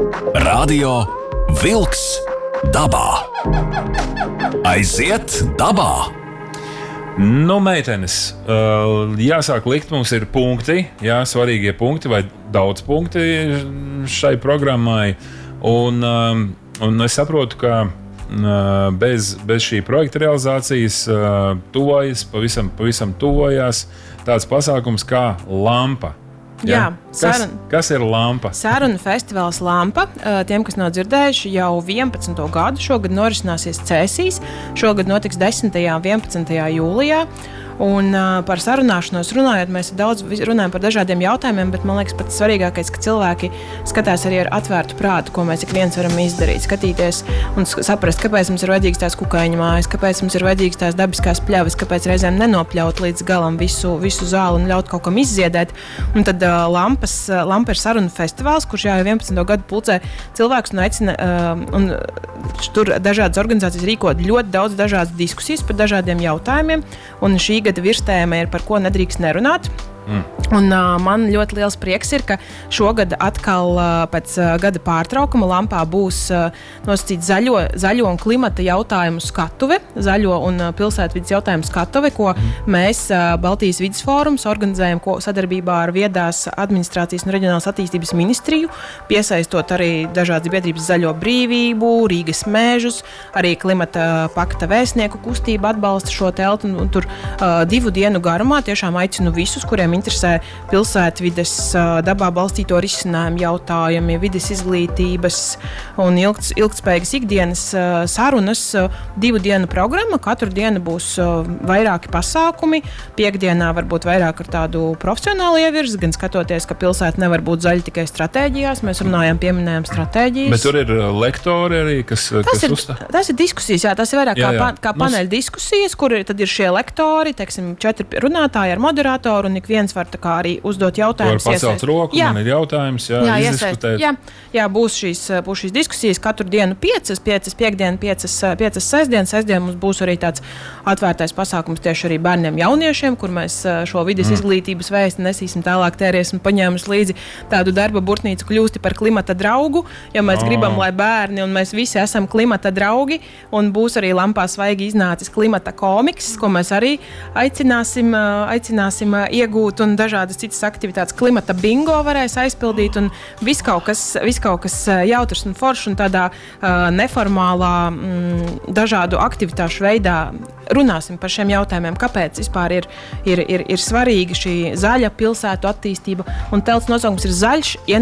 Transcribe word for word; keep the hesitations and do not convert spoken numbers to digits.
Radio Vilks dabā. Aiziet dabā! Nu, meitenes, jāsāk likt, mums ir punkti, jā, svarīgie punkti vai daudz punkti šai programmai. Un, un es saprotu, ka bez, bez šī projekta realizācijas tuvojas, pavisam, pavisam tuvojās tāds pasākums kā Lampa. Jā, Jā. Kas, sarun, kas ir Lampa? Sarunu festivāls Lampa. Tiem, kas nav dzirdējuši, jau vienpadsmito gadu šogad norisināsies Cēsīs. Šogad notiks desmitajā un vienpadsmitajā jūlijā. Un uh, par sarunāšanos runājot, mēs daudz runājam par dažādiem jautājumiem, bet man liekas, pats svarīgākais, ka cilvēki skatās arī ar atvērtu prātu, ko mēs ik viens varam izdarīt. Skatīties un saprast, kāpēc mums ir vajadzīgs tās kukaiņu mājas, kāpēc mums ir vajadzīgs tās dabiskās pļavas, kāpēc reizēm nenopļaut līdz galam visu, visu zāli un ļaut kaut kam izziedēt. Un tad uh, Lampas, uh, Lampa ir sarunu festivāls, kurš jau vienpadsmito gadu pulcē cilvēkus un aicina, uh, un tur dažādas organizācijas rīkot ļoti daudz dažādas diskusijas par dažādiem jautājumiem, un šī gada virstēma ir par ko nedrīkst nerunāt. Mm. Un, uh, man ļoti liels prieks ir, ka šogad atkal uh, pēc uh, gada pārtraukuma Lampā būs uh, nosacīts zaļo, zaļo un klimata jautājumu skatuve, zaļo un uh, pilsētvides jautājumu skatuve, ko mm. mēs uh, Baltijas vides fórums organizējam ko, sadarbībā ar Viedās administrācijas un reģionālās attīstības ministriju, piesaistot arī dažādas biedrības Zaļo brīvību, Rīgas mežus, arī klimata pakta vēstnieku kustība atbalsta šo teltu. Un, un tur uh, divu dienu garumā tiešām aicinu visus, kuriem interesē pilsētvides, dabā balstīto risinājumu jautājumi, vides izglītības un ilgt, ilgtspējīgas ikdienas sarunas. Divu dienu programma, katru dienu būs vairāki pasākumi. Piektdienā varbūt vairāk ar tādu profesionālu ievirzi, gan skatoties, ka pilsēta nevar būt zaļa tikai stratēģijās. Mēs runājam, pieminējam stratēģijas. Bet tur ir lektori arī, kas, tas kas ir, uzstāv? Tas ir diskusijas, jā, tas ir vairāk jā, jā. kā, pa, kā paneļa Mums... diskusijas, kur ir, tad ir šie lektori, teiksim, četri runātāji ar moderātoru, un ik viens var tā kā arī uzdot jautājumus. Var pacelt roku, jā. man ir jautājums, jā, jā izdiskutēt. Jā, jā būs, šīs, būs šīs diskusijas katru dienu piecas, piecas piekdien, piecas, piecas sestdienas. Sestdien mums būs arī tāds atvērtais pasākums tieši arī bērniem jauniešiem, kur mēs šo vides mm. izglītības vēsti nesīsim tālāk tēries un paņēmus līdzi tādu darba burtnīcu kļūsti par klimata draugu, jo mēs oh. gribam, lai bērni un mēs visi esam klimata draugi, un būs arī Lampā svaigi iznācis klimata komiks, ko mēs arī aicināsim, aicināsim iegūt, un dažādas citas aktivitātes. Klimata bingo varēs aizpildīt, un viss kaut kas, vis kaut kas jautrs un foršs, un tādā uh, neformālā mm, dažādu aktivitāšu veidā runāsim par šiem jautājumiem, kāpēc vispār ir, ir, ir, ir svarīga šī zaļa pilsētu attīstība, un telts nosaukums ir zaļš,